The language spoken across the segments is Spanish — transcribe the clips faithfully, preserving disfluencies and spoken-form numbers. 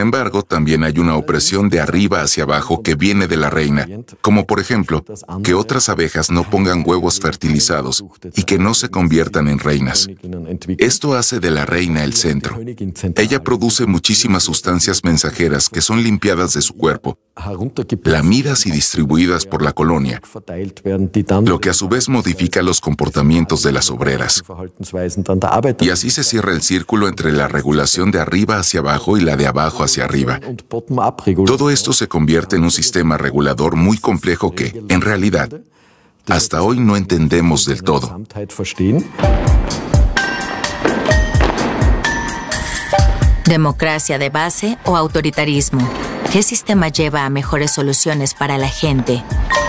embargo, también hay una opresión de arriba hacia abajo que viene de la reina, como por ejemplo, que otras abejas no pongan huevos fertilizados y que no se conviertan en reinas. Esto hace de la reina el centro. Ella produce muchísimas sustancias mensajeras que son limpiadas de su cuerpo, lamidas y distribuidas por la colonia, lo que a su vez modifica los comportamientos de las obreras. Y así se cierra el círculo entre la regulación de arriba hacia abajo y la de abajo hacia arriba. Todo esto se convierte en un sistema regulador muy complejo que, en realidad, hasta hoy no entendemos del todo. ¿Democracia de base o autoritarismo? ¿Qué sistema lleva a mejores soluciones para la gente?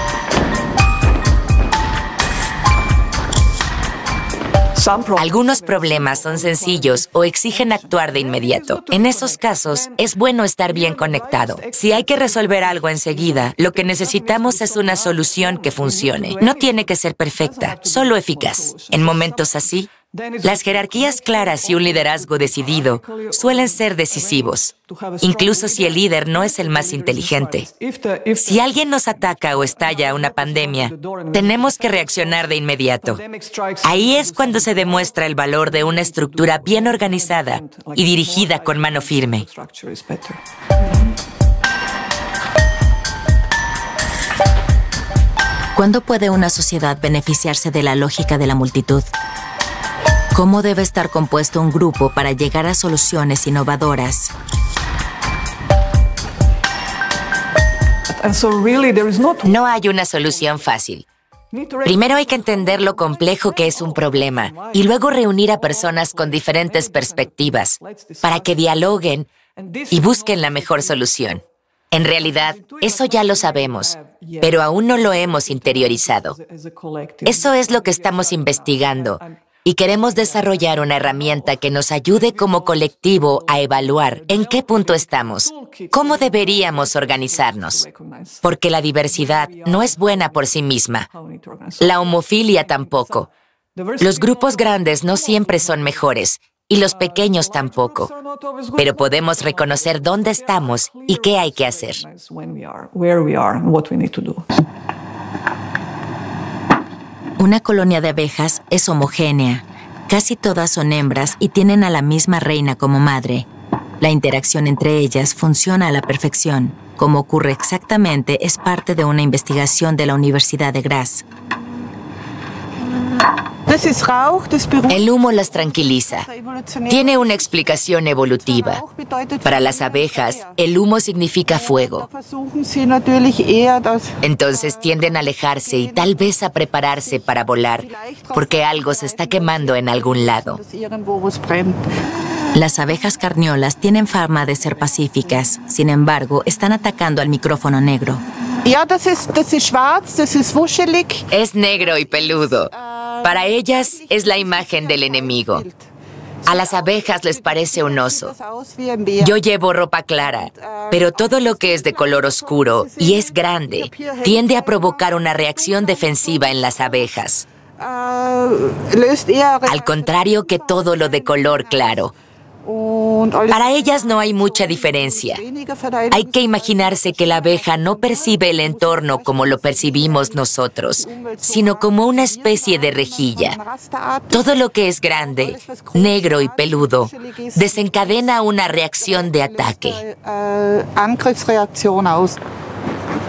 Algunos problemas son sencillos o exigen actuar de inmediato. En esos casos, es bueno estar bien conectado. Si hay que resolver algo enseguida, lo que necesitamos es una solución que funcione. No tiene que ser perfecta, solo eficaz. En momentos así, las jerarquías claras y un liderazgo decidido suelen ser decisivos, incluso si el líder no es el más inteligente. Si alguien nos ataca o estalla una pandemia, tenemos que reaccionar de inmediato. Ahí es cuando se demuestra el valor de una estructura bien organizada y dirigida con mano firme. ¿Cuándo puede una sociedad beneficiarse de la lógica de la multitud? ¿Cómo debe estar compuesto un grupo para llegar a soluciones innovadoras? No hay una solución fácil. Primero hay que entender lo complejo que es un problema y luego reunir a personas con diferentes perspectivas para que dialoguen y busquen la mejor solución. En realidad, eso ya lo sabemos, pero aún no lo hemos interiorizado. Eso es lo que estamos investigando. Y queremos desarrollar una herramienta que nos ayude como colectivo a evaluar en qué punto estamos, cómo deberíamos organizarnos. Porque la diversidad no es buena por sí misma. La homofilia tampoco. Los grupos grandes no siempre son mejores, y los pequeños tampoco. Pero podemos reconocer dónde estamos y qué hay que hacer. Una colonia de abejas es homogénea. Casi todas son hembras y tienen a la misma reina como madre. La interacción entre ellas funciona a la perfección. Como ocurre exactamente, es parte de una investigación de la Universidad de Graz. El humo las tranquiliza. Tiene una explicación evolutiva. Para las abejas, el humo significa fuego. Entonces tienden a alejarse y tal vez a prepararse para volar, porque algo se está quemando en algún lado. Las abejas carniolas tienen fama de ser pacíficas. Sin embargo, están atacando al micrófono negro. Es negro y peludo. Para ellas es la imagen del enemigo. A las abejas les parece un oso. Yo llevo ropa clara, pero todo lo que es de color oscuro y es grande tiende a provocar una reacción defensiva en las abejas. Al contrario que todo lo de color claro. Para ellas no hay mucha diferencia. Hay que imaginarse que la abeja no percibe el entorno como lo percibimos nosotros, sino como una especie de rejilla. Todo lo que es grande, negro y peludo, desencadena una reacción de ataque.